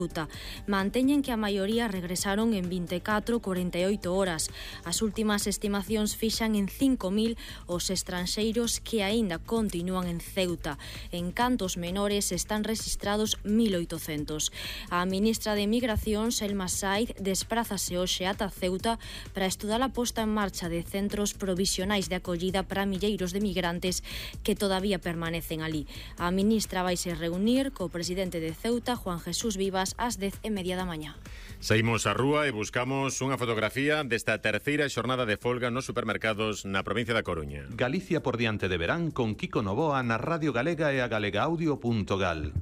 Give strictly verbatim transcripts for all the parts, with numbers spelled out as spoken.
Manteñen que a maioría regresaron en vinte e catro a corenta e oito horas. As últimas estimacións fixan en cinco mil os estranxeiros que aínda continúan en Ceuta. En cantos menores están rexistrados mil oitocentos. A ministra de Migración, Selma Saiz, desprázase hoxe ata Ceuta para estudar a posta en marcha de centros provisionais de acollida para milleiros de migrantes que todavía permanecen ali. A ministra vaise reunir co presidente de Ceuta, Juan Jesús Vivas, ás dez e media da mañá. Saímos á rúa e buscamos unha fotografía desta terceira xornada de folga nos supermercados na provincia da Coruña. Galicia por diante de verán con Kiko Novoa na Radio Galega e a galegaaudio punto gal.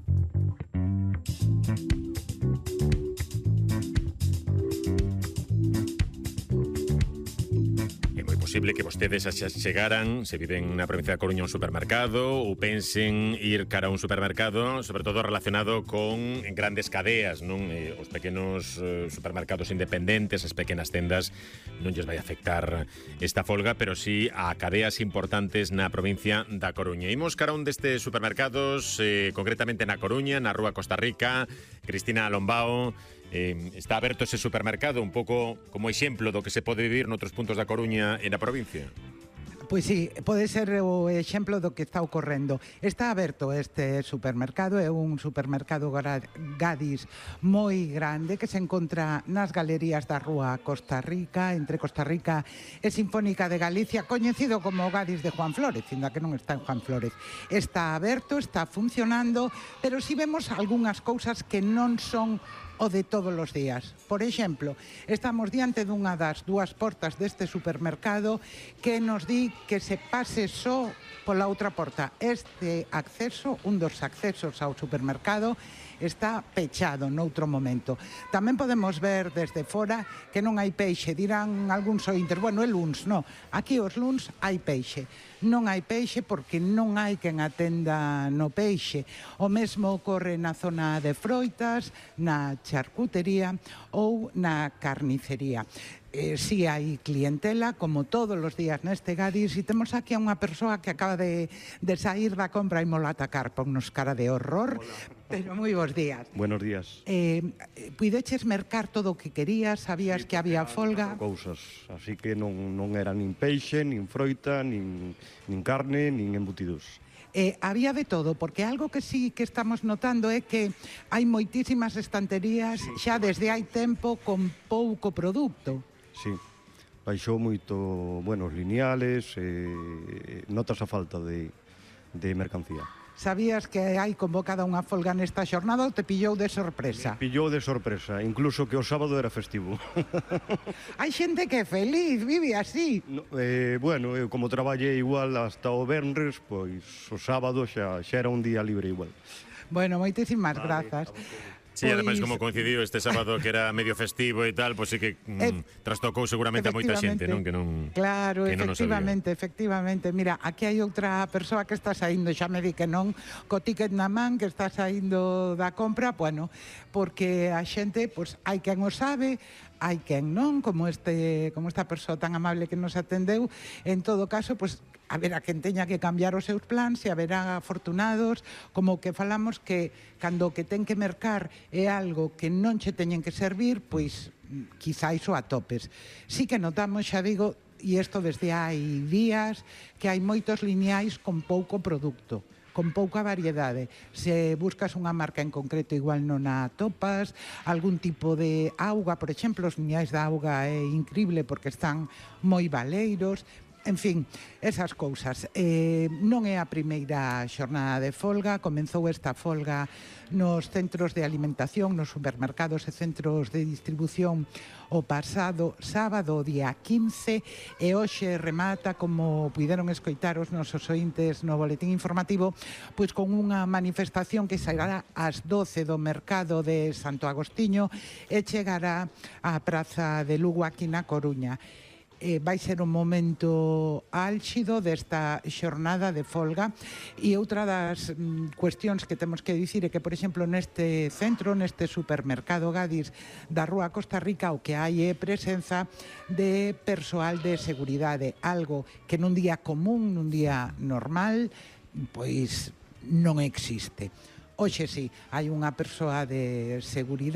Posible que vostedes xa chegaran, se viven na provincia da Coruña, un supermercado ou pensen ir cara a un supermercado, sobre todo relacionado con grandes cadeas, non? Eh, os pequenos eh, supermercados independentes, as pequenas tendas, non lles vai afectar esta folga, pero sí a cadeas importantes na provincia da Coruña. Imos cara a un destes supermercados, eh, concretamente na Coruña, na Rúa Costa Rica. Cristina Lombao, Eh, está aberto ese supermercado un pouco como exemplo do que se pode vivir noutros puntos da Coruña e na provincia? Pois sí, pode ser o exemplo do que está ocorrendo. Está aberto este supermercado, é un supermercado Gadis moi grande que se encontra nas galerías da Rúa Costa Rica, entre Costa Rica e Sinfónica de Galicia, coñecido como Gadis de Juan Flórez, ainda que non está en Juan Flórez. Está aberto, está funcionando, pero si vemos algunhas cousas que non son o de todos os días. Por exemplo, estamos diante dunha das dúas portas deste supermercado que nos di que se pase só pola outra porta. Este acceso, un dos accesos ao supermercado, está pechado noutro momento. Tamén podemos ver desde fora que non hai peixe. Dirán algúns ointes, bueno, é luns, non. Aquí os luns hai peixe. Non hai peixe porque non hai quen atenda no peixe. O mesmo ocorre na zona de froitas, na charcutería ou na carnicería. Eh, si hai clientela, como todos os días neste Gadis, e temos aquí a unha persoa que acaba de, de sair da compra e mola atacar, ponnos cara de horror. Hola. Pero moi bons días. Buenos días. Eh, puideches mercar todo o que querías, sabías sí, que había folga? Cousas, así que non, non era nin peixe, nin froita, nin, nin carne, nin embutidos. Eh, había de todo, porque algo que sí que estamos notando é que hai moitísimas estanterías sí, xa desde hai tempo con pouco produto. Sí, baixou moito, bueno, os lineales, eh, notas a falta de, de mercancía. Sabías que hai convocada unha folga nesta xornada ou te pillou de sorpresa? Me pillou de sorpresa, incluso que o sábado era festivo. Hai xente que é feliz, vive así. No, eh, bueno, eu como traballei igual hasta o venres, pois o sábado xa, xa era un día libre igual. Bueno, moitísimas vale, grazas. Sí, pois... ademais, como coincidiu este sábado que era medio festivo e tal, pois sí que mm, eh, trastocou seguramente a moita xente, non? Que non Claro, que non efectivamente, efectivamente. Mira, aquí hai outra persoa que está saindo, xa me di que non, co ticket na man, que está saindo da compra, bueno, porque a xente, pois, hai quen o sabe, hai quen non, como este como esta persoa tan amable que nos atendeu. En todo caso, pois, haberá quen teña que cambiar os seus plans e haberá afortunados, como que falamos que cando o que ten que mercar é algo que non che teñen que servir, pois quizá iso a topes. Sí que notamos, xa digo, e isto desde hai días, que hai moitos lineais con pouco produto, con pouca variedade. Se buscas unha marca en concreto, igual non a topas. Algún tipo de auga, por exemplo, os lineais da auga é incrible porque están moi baleiros. En fin, esas cousas. Eh, non é a primeira xornada de folga, comenzou esta folga nos centros de alimentación, nos supermercados e centros de distribución o pasado sábado, día quince, e hoxe remata, como puideron escoitar os nosos ointes no boletín informativo, pois con unha manifestación que sairá ás doce do mercado de Santo Agostiño e chegará á Praza de Lugo aquí na Coruña. Eh, vai ser un momento álxido desta xornada de folga, e outra das mm, cuestións que temos que dicir é que, por exemplo, neste centro, neste supermercado Gadis da Rúa Costa Rica, o que hai é presenza de persoal de seguridade, algo que nun día común, nun día normal, pois non existe. Hoxe sí, hai unha persoa de seguridade